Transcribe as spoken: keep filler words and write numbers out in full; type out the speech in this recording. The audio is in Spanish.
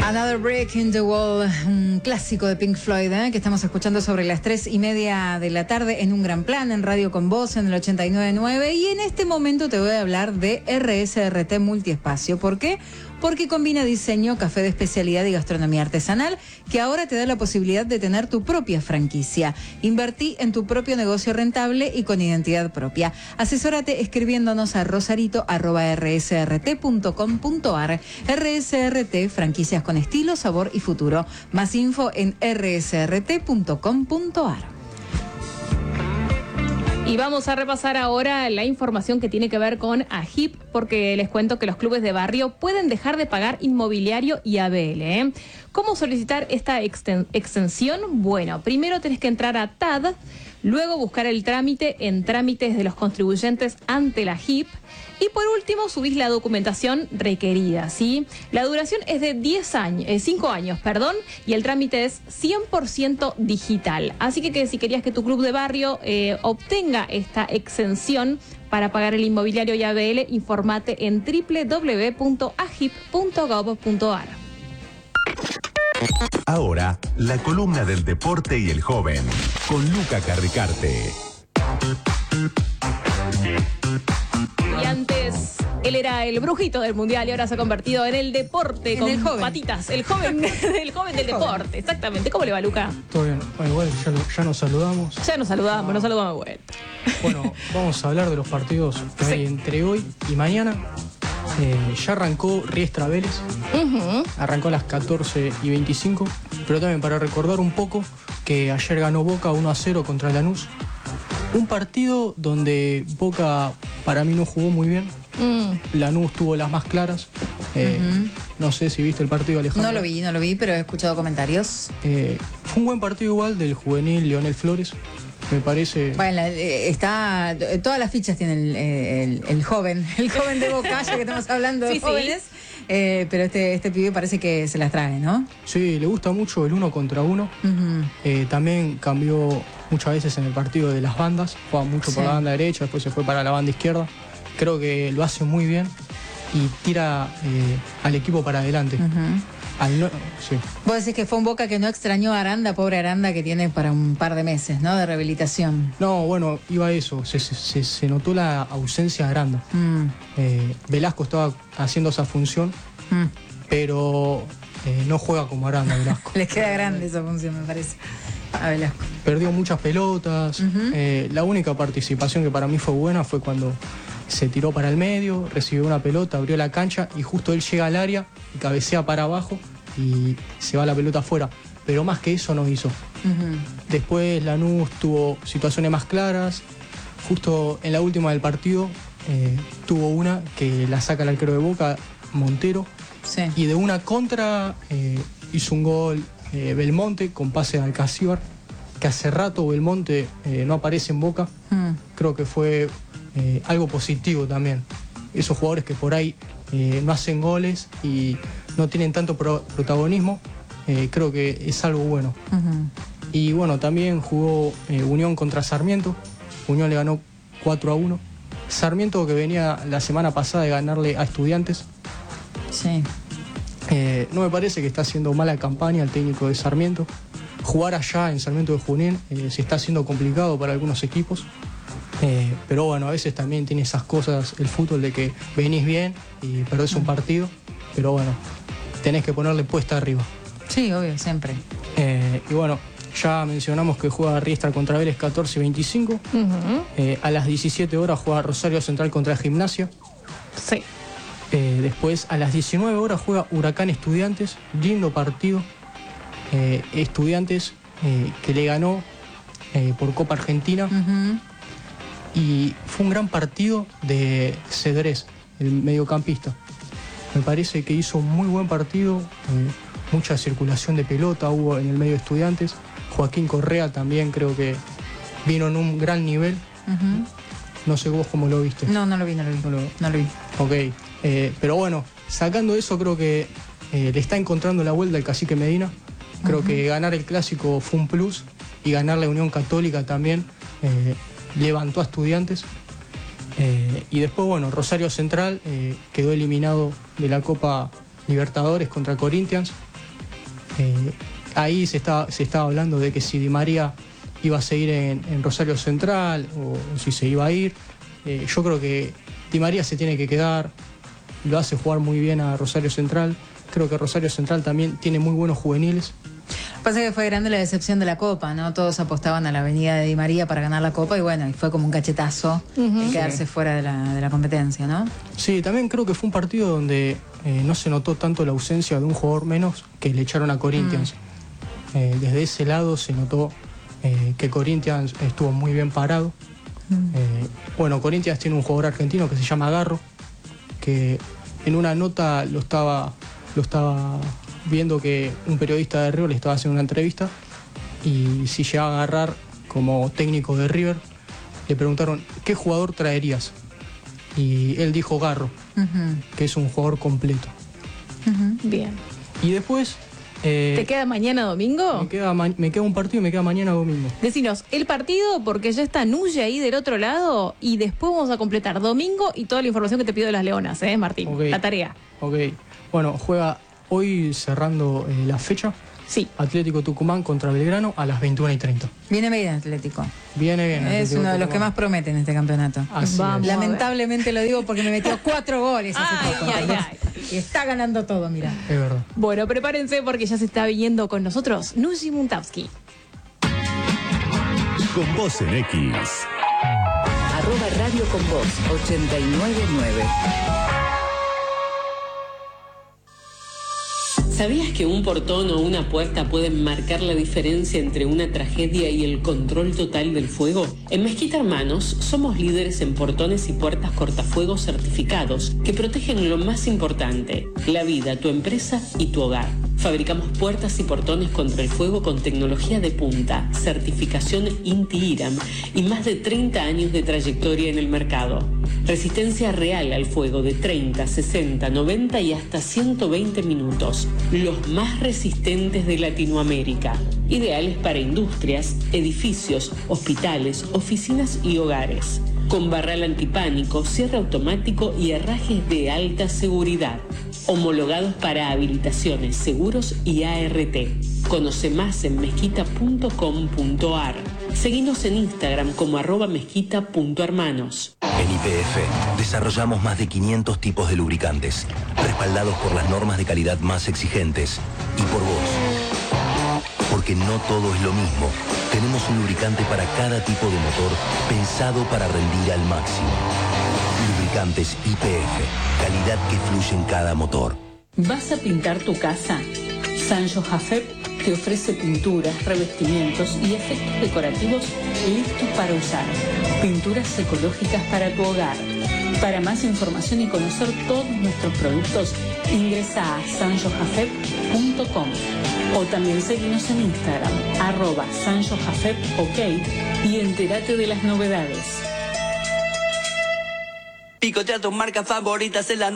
Another Brick in the Wall, un clásico de Pink Floyd, ¿eh? Que estamos escuchando sobre las tres y media de la tarde en Un Gran Plan, en Radio con Voz, en el ochenta y nueve punto nueve. Y en este momento te voy a hablar de R S R T Multiespacio. ¿Por qué? Porque combina diseño, café de especialidad y gastronomía artesanal, que ahora te da la posibilidad de tener tu propia franquicia. Invertí en tu propio negocio rentable y con identidad propia. Asesórate escribiéndonos a rosarito arroba r s r t punto com punto a r. R S R T, franquicias con estilo, sabor y futuro. Más info en r s r t punto com punto a r. Y vamos a repasar ahora la información que tiene que ver con AGIP, porque les cuento que los clubes de barrio pueden dejar de pagar inmobiliario y A B L. ¿eh? ¿Cómo solicitar esta exten- extensión? Bueno, primero tenés que entrar a T A D, luego buscar el trámite en trámites de los contribuyentes ante la AGIP y por último subís la documentación requerida, ¿sí? La duración es de diez años, eh, cinco años, perdón, y el trámite es cien por ciento digital. Así que, que si querías que tu club de barrio eh, obtenga esta exención para pagar el inmobiliario y A B L, informate en doble u doble u doble u punto agip punto gov punto a r. Ahora, la columna del deporte y el joven, con Luca Carricarte. Y antes, él era el brujito del mundial y ahora se ha convertido en el deporte En con el joven. patitas. El joven, el joven del El joven. deporte, exactamente. ¿Cómo le va, Luca? Todo bien. Bueno, igual ya, lo- ya nos saludamos. Ya nos saludamos, nos saludamos de vuelta. Bueno, vamos a hablar de los partidos que Sí. hay entre hoy y mañana. Eh, ya arrancó Riestra Vélez, Uh-huh. arrancó a las catorce y veinticinco, pero también para recordar un poco que ayer ganó Boca uno a cero contra Lanús. Un partido donde Boca para mí no jugó muy bien. Mm. Lanús tuvo las más claras. Eh, Ujú. No sé si viste el partido, Alejandro. No lo vi, no lo vi, pero he escuchado comentarios. Eh, fue un buen partido igual del juvenil Leonel Flores. Me parece... Bueno, eh, está, todas las fichas tienen el, el- el joven, el joven de Boca, ya que estamos hablando de Sí, sí. jóvenes, eh, pero este, este pibe parece que se las trae, ¿no? Sí, le gusta mucho el uno contra uno. Ujú. Eh, también cambió muchas veces en el partido de las bandas. Juega mucho por Sí. la banda derecha, después se fue para la banda izquierda. Creo que lo hace muy bien y tira eh, al equipo para adelante. Ujú. Al no- sí. Vos decís que fue un Boca que no extrañó a Aranda, pobre Aranda, que tiene para un par de meses, ¿no? De rehabilitación. No, bueno, iba a eso. Se, se- se- se notó la ausencia de Aranda. Mm, Eh, Velasco estaba haciendo esa función, mm. pero eh, no juega como Aranda, Velasco. Les queda grande esa función, me parece, a Velasco. Perdió muchas pelotas. Ujú. Eh, la única participación que para mí fue buena fue cuando se tiró para el medio, recibió una pelota, abrió la cancha y justo él llega al área y cabecea para abajo y se va la pelota afuera. Pero más que eso no hizo. Ujú. Después Lanús tuvo situaciones más claras. Justo en la última del partido eh, tuvo una que la saca el arquero de Boca, Montero. Sí. Y de una contra eh, hizo un gol eh, Belmonte con pase de Alcacíbar, que hace rato Belmonte eh, no aparece en Boca. Mm. Creo que fue eh, algo positivo también. Esos jugadores que por ahí eh, no hacen goles y no tienen tanto pro- protagonismo, eh, creo que es algo bueno. Ujú. Y bueno, también jugó eh, Unión contra Sarmiento. Unión le ganó cuatro a uno. Sarmiento que venía la semana pasada de ganarle a Estudiantes. Sí. Eh, no me parece que está haciendo mala campaña el técnico de Sarmiento. Jugar allá en Sarmiento de Junín eh, se está haciendo complicado para algunos equipos. Eh, pero bueno, a veces también tiene esas cosas el fútbol de que venís bien y perdés un partido. Pero bueno, tenés que ponerle puesta arriba. Sí, obvio, siempre. Eh, y bueno, ya mencionamos que juega Riestra contra Vélez catorce y veinticinco. Ujú. Eh, a las diecisiete horas juega Rosario Central contra Gimnasia. Sí. Eh, después a las diecinueve horas juega Huracán Estudiantes, lindo partido. Eh, estudiantes eh, que le ganó eh, por Copa Argentina Ujú. y fue un gran partido de Cedrés, el mediocampista. Me parece que hizo un muy buen partido, eh, mucha circulación de pelota hubo en el medio de Estudiantes. Joaquín Correa también creo que vino en un gran nivel. Ujú. No sé vos cómo lo viste. No, no lo vi, no lo vi. No lo- No lo vi. Ok, eh, pero bueno, sacando eso creo que eh, le está encontrando la vuelta al Cacique Medina. Creo que ganar el Clásico fue un plus y ganar la Unión Católica también eh, levantó a Estudiantes. Eh, y después, bueno, Rosario Central eh, quedó eliminado de la Copa Libertadores contra Corinthians. Eh, ahí se estaba, se estaba hablando de que si Di María iba a seguir en, en Rosario Central o si se iba a ir. Eh, yo creo que Di María se tiene que quedar, lo hace jugar muy bien a Rosario Central. Creo que Rosario Central también tiene muy buenos juveniles. Pasa que fue grande la decepción de la Copa, ¿no? Todos apostaban a la venida de Di María para ganar la Copa y bueno, y fue como un cachetazo uh-huh. el quedarse sí. fuera de la, de la competencia, ¿no? Sí, también creo que fue un partido donde eh, no se notó tanto la ausencia de un jugador menos que le echaron a Corinthians. Mm. Eh, desde ese lado se notó eh, que Corinthians estuvo muy bien parado. Mm. Eh, bueno, Corinthians tiene un jugador argentino que se llama Garro, que en una nota lo estaba... Lo estaba viendo que un periodista de River le estaba haciendo una entrevista y si llegaba a agarrar como técnico de River, le preguntaron ¿qué jugador traerías? Y él dijo Garro, uh-huh. que es un jugador completo. Uh-huh. Bien. Y después... Eh, ¿Te queda mañana domingo? Me queda, ma- me queda un partido y me queda mañana domingo. Decinos, el partido porque ya está Nuya ahí del otro lado y después vamos a completar domingo y toda la información que te pido de las Leonas, ¿eh, Martín? Okay. La tarea. Ok. Bueno, juega hoy cerrando eh, la fecha. Sí. Atlético Tucumán contra Belgrano a las veintiuna y treinta. Viene bien Atlético. Viene bien. Es Atlético uno de los Tucumán. que más prometen en este campeonato. Así Vamos es. Lamentablemente lo digo porque me metió cuatro goles hace ay, poco. ay, ay. Y está ganando todo, mira. Es verdad. Bueno, prepárense porque ya se está viniendo con nosotros Nuji Muntavsky. Con vos en X. Arroba Radio con Vos ochenta y nueve nueve. ¿Sabías que un portón o una puerta pueden marcar la diferencia entre una tragedia y el control total del fuego? En Mezquita Hermanos somos líderes en portones y puertas cortafuegos certificados que protegen lo más importante, la vida, tu empresa y tu hogar. Fabricamos puertas y portones contra el fuego con tecnología de punta, certificación INTI-IRAM y más de treinta años de trayectoria en el mercado. Resistencia real al fuego de treinta, sesenta, noventa y hasta ciento veinte minutos. Los más resistentes de Latinoamérica. Ideales para industrias, edificios, hospitales, oficinas y hogares. Con barral antipánico, cierre automático y herrajes de alta seguridad. Homologados para habilitaciones, seguros y A R T. Conoce más en mezquita punto com punto a r. Seguinos en Instagram como arroba mezquita punto hermanos. En Y P F desarrollamos más de quinientos tipos de lubricantes, respaldados por las normas de calidad más exigentes y por vos. Porque no todo es lo mismo. Tenemos un lubricante para cada tipo de motor pensado para rendir al máximo. Lubricantes Y P F, calidad que fluye en cada motor. ¿Vas a pintar tu casa? Sancho Jafet te ofrece pinturas, revestimientos y efectos decorativos listos para usar. Pinturas ecológicas para tu hogar. Para más información y conocer todos nuestros productos, ingresa a sancho jafet punto com o también seguinos en Instagram, arroba sancho jafet ok y entérate de las novedades. Picotea tus marcas favoritas en la